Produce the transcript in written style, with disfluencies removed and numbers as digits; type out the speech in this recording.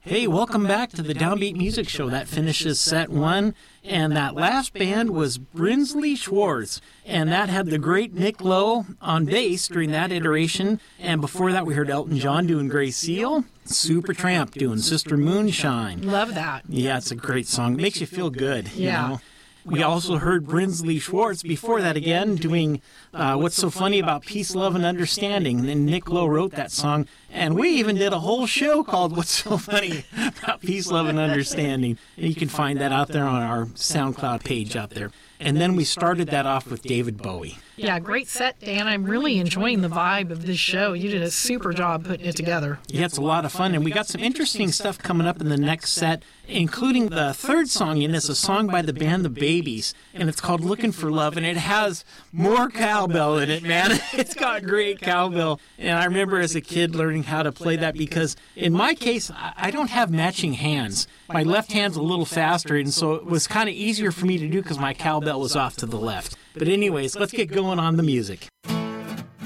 Hey, welcome back to the Downbeat Music Show. That finishes set one, and that last band was Brinsley Schwarz, and that had the great Nick Lowe on bass during that iteration, and before that we heard Elton John doing Grey Seal, Supertramp doing Sister Moonshine. Love that. Yeah, it's a great song. It makes you feel good, you Yeah. know. We also heard Brinsley Schwarz before that again doing What's So Funny About Peace, Love, and Understanding. And then Nick Lowe wrote that song. And we even did a whole show called What's So Funny About Peace, Love, and Understanding. And you can find that out there on our SoundCloud page out there. And then we started that off with David Bowie. Yeah, great set, Dan. I'm really enjoying the vibe of this show. You did a super job putting it together. Yeah, it's a lot of fun. And we got some interesting stuff coming up in the next set, including the third song, and it's a song by the band The Babies, and it's called Looking for Love, and it has more cowbell in it, man. It's got great cowbell. And I remember as a kid learning how to play that because in my case, I don't have matching hands. My left hand's a little faster, and so it was kind of easier for me to do because my cowbell was off to the left. But anyways, let's get going on the music.